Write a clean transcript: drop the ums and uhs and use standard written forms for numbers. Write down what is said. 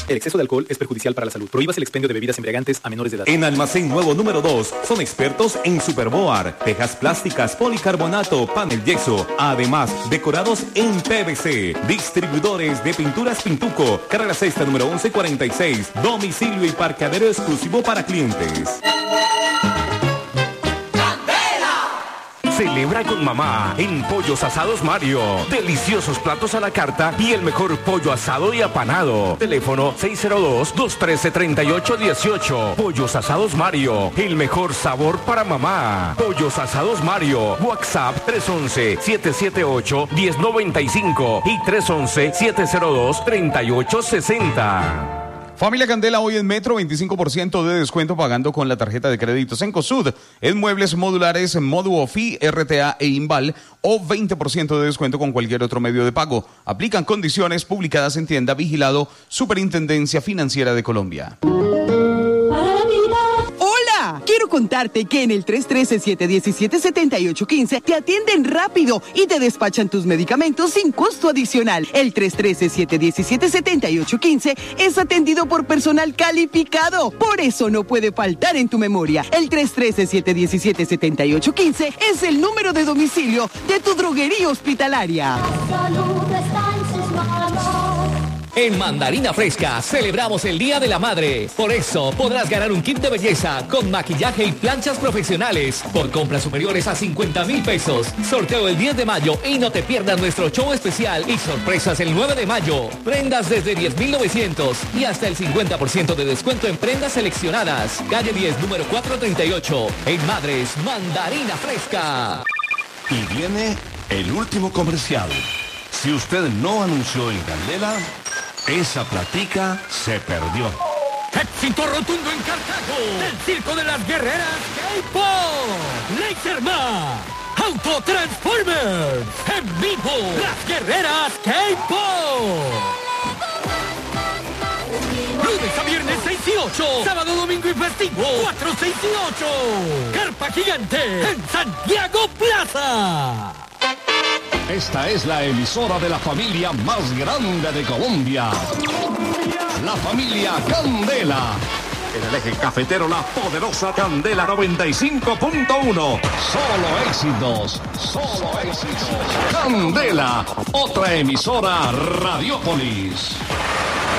El exceso de alcohol es perjudicial para la salud. Prohíbas el expendio de bebidas embriagantes a menores de edad. En Almacén Nuevo número 2 son expertos en Superboard, tejas plásticas, policarbonato, panel yeso, además decorados en PVC. Distribuidores de pinturas Pintuco, carrera sexta número 1146, domicilio y parqueadero exclusivo para clientes. Celebra con mamá en Pollos Asados Mario. Deliciosos platos a la carta y el mejor pollo asado y apanado. Teléfono 602-213-3818. Pollos Asados Mario. El mejor sabor para mamá. Pollos Asados Mario. WhatsApp 311-778-1095 y 311-702-3860. Familia Candela, hoy en Metro, 25% de descuento pagando con la tarjeta de créditos en COSUD, en muebles modulares, Moduo FI, RTA e Inval, o 20% de descuento con cualquier otro medio de pago. Aplican condiciones publicadas en tienda, vigilado Superintendencia Financiera de Colombia. Quiero contarte que en el 313-717-7815 te atienden rápido y te despachan tus medicamentos sin costo adicional. El 313-717-7815 es atendido por personal calificado. Por eso no puede faltar en tu memoria. El 313-717-7815 es el número de domicilio de tu droguería hospitalaria. La salud está en sus manos. En Mandarina Fresca celebramos el Día de la Madre. Por eso podrás ganar un kit de belleza con maquillaje y planchas profesionales por compras superiores a 50,000 pesos. Sorteo el 10 de mayo y no te pierdas nuestro show especial y sorpresas el 9 de mayo. Prendas desde 10,900 y hasta el 50% de descuento en prendas seleccionadas. Calle 10, número 438. En Madres, Mandarina Fresca. Y viene el último comercial. Si usted no anunció en Candela, esa platica se perdió. Éxito rotundo en Cartago. El circo de las guerreras K-Pop. Laserman. Auto Transformers. En vivo. Las guerreras K-Pop. Lunes a viernes 6 y 8. Sábado, domingo y festivo 4, 6 y 8. Carpa gigante en Santiago Plaza. Esta es la emisora de la familia más grande de Colombia. La familia Candela. En el eje cafetero, la poderosa Candela 95.1. Solo éxitos. Solo éxitos. Candela, otra emisora Radiopolis.